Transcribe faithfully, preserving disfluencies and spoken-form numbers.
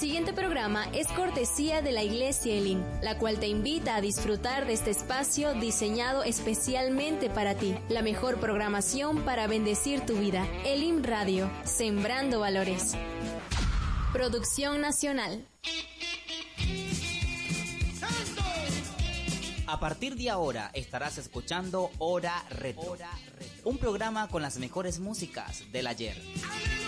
siguiente programa es cortesía de la Iglesia Elim, la cual te invita a disfrutar de este espacio diseñado especialmente para ti. La mejor programación para bendecir tu vida. Elim Radio, sembrando valores. Producción nacional. A partir de ahora estarás escuchando Hora Retro, un programa con las mejores músicas del ayer.